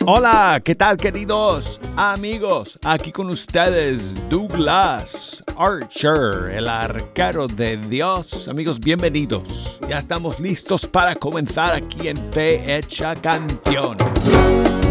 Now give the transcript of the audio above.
Hola, ¿qué tal queridos amigos? Aquí con ustedes Douglas Archer, el arquero de Dios. Amigos, bienvenidos. Ya estamos listos para comenzar aquí en Fe Hecha Canción.